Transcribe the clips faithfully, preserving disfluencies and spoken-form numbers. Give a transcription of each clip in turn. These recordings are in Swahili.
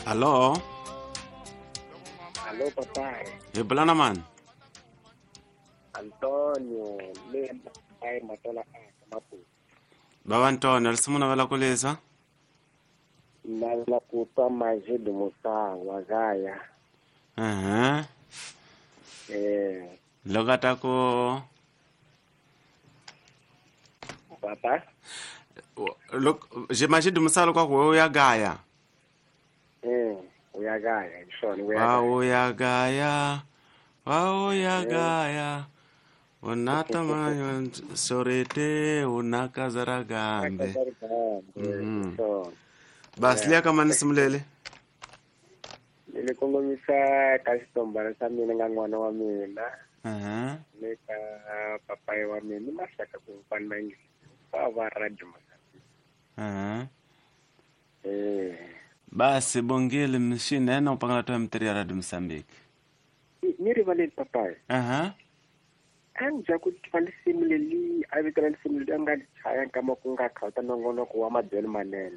Aló. Aló, papá. ¿Qué plana, man? Antonio, Lema, ay, matola, kamapu. Baba Antonio, alisumuna vela kulisa? Nala kupa maji dumusa, wagaya. Aha. Eh, Lokata ko... papa? Lok, j'imagine musalo kwa kuwe uyagaya. Eh, uyagaya, shoni, Wa uyagaya. uyagaya. Wa uyagaya. Unatamanyo sorete unakazaragambe. Mhm. So, Bas liya kama nisimulele. nilikungumisa kasitombana sa mina nga n'wana wa mina. Aha. Nika papai wa mina, ni masaka kumpana ngi. Pava radio masaka. Aha. Eh. Basi bongile mshine na upangala toa mteria radio Msambiki. Miri valid papai. Aha. Anja ku tfalisimuleli a vitana lisimuleli anga chaya kama ku nga khauta nongonoko wa mabel manene.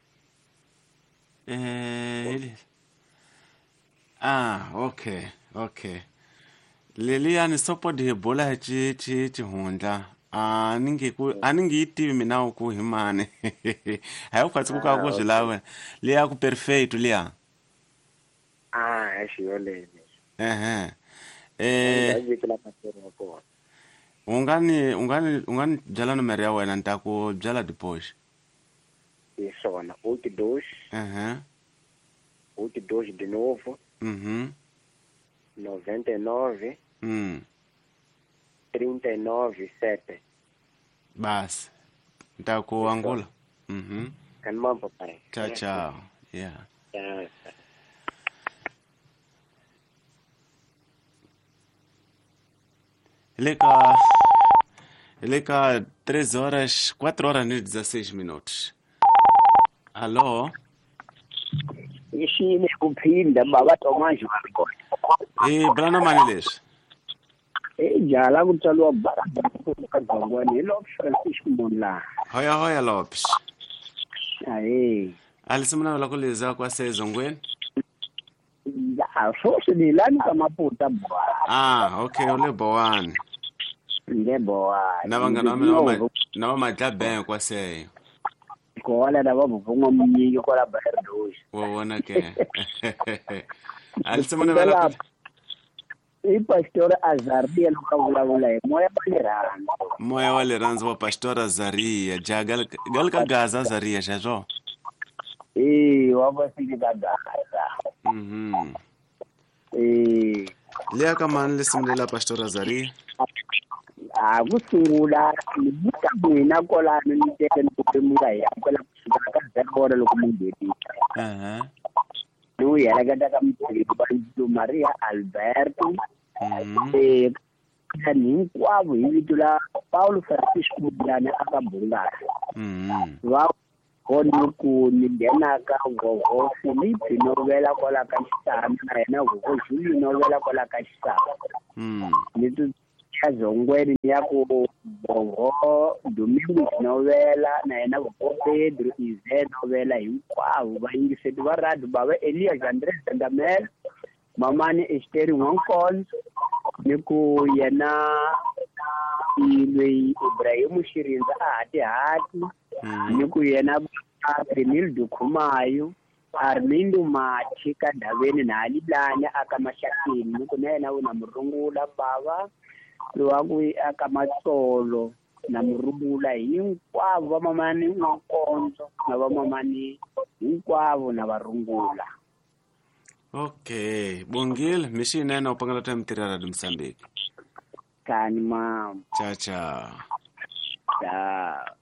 Eh, ili. Ah, okay, okay. Lelia ni sopo de bola chi chi chi honda. Ah, ningi ku aningi itivi mina ku himane. Hayo kwatsi ku ka ku zilawe. Leya ku perfect leya. Ah, ashiyoleni. Eh eh. Ndazi kula pasero ko. Ungani ungani ungani jala numero ya wena ntaku jala deposit. Isona, oito dois, Eh. oito dois de novo, Mhm. noventa e nove, Mm. trinta e nove, sete. Bas. Ntaku Angola. Mhm. Kanman papai. Ciao ciao. Yeah. Yeah. Ele cá, ele cá três horas, quatro horas e dezesseis minutos. Alô? Ishine kuphinda baba Tomaji wakho. E Brana Maniles? Eh jala kutsalwa baba kadzangwane lo Francis Monla. Hoya hoya Lopes. Aye. Alisimuna la kuliza kwa sezongweni? Ya, sose dilani kama puta bwa. Ah, okay, ule bowan. Ndebo. Nabanga nami noma noma madla ben kwa seyo. Ko wala da babu fungo munyi ko la bardo. Wo wona ke. Alisimuna la kul. I pastor Azardi lo kavula vula moya balera. Moya wale ranzo wa pastora Zaria, jagal gal ka gaza Zaria jajo. Eh, waba sigi da da. Mhm. Eh, Lia kama nlisimlela pastora Zaria. a kusungula libuta mina kola ni tete nkupemuka ya kola kusungula ka zero lo kumungeti. Aha. No ya ga daga mtuli bantu Maria Alberto. Mhm. Eh, kani kwabo yitula Paulo Francisco Mudana akabunga. Mhm. Wa koni ku nindena ka gogo Philippe novela kola ka xisana na yena gogo Julie novela kola ka xisana. Mhm. Nitu Zongweni yako Bongo Domingo novela na yena gogo Pedro Ize novela hinkwavo va yingiseti va radio bava Elias Andres Ndamel mamani Esther Wonkon ni ku yena ilwe Ibrahim Shirinza hati hati ni ku yena Benil Dukumayo Armindo Machika Daveni na Alilanya akamashakini ni ku na yena una murungula bava lowaku akamatsolo na murungula hinkwavo vamamani n'wankonzo na vamamani hinkwavo na varungula. Okay, bongil mishine na upangala ta mtirara du Msambiki. Kani mama. Ciao ciao. Ciao.